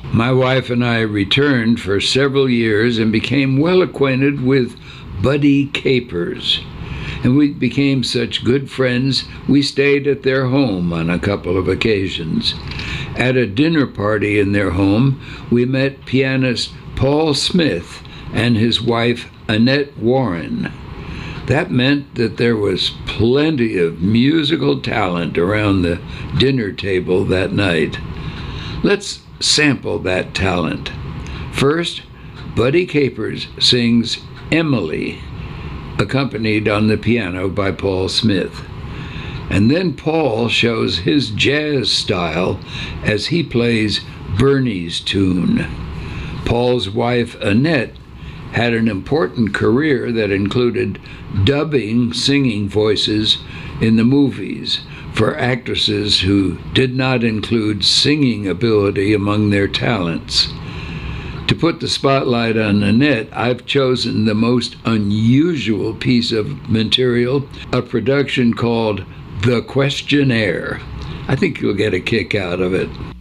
My wife and I returned for several years and became well acquainted with Buddy Capers. And we became such good friends, we stayed at their home on a couple of occasions. At a dinner party in their home, we met pianist Paul Smith and his wife Annette Warren. That meant that there was plenty of musical talent around the dinner table that night. Let's sample that talent. First, Buddy Capers sings Emily, accompanied on the piano by Paul Smith. And then Paul shows his jazz style as he plays Bernie's tune. Paul's wife, Annette, had an important career that included dubbing singing voices in the movies for actresses who did not include singing ability among their talents. To put the spotlight on Annette, I've chosen the most unusual piece of material, a production called The Questionnaire. I think you'll get a kick out of it.